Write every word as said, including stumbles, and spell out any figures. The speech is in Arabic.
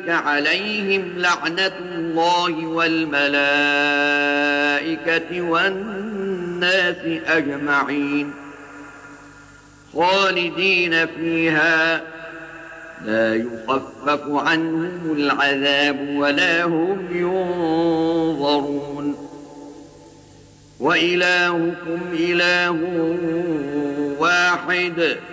أولئك عليهم لعنة الله والملائكة والناس أجمعين خالدين فيها لا يخفف عنهم العذاب ولا هم ينظرون وإلهكم إله واحد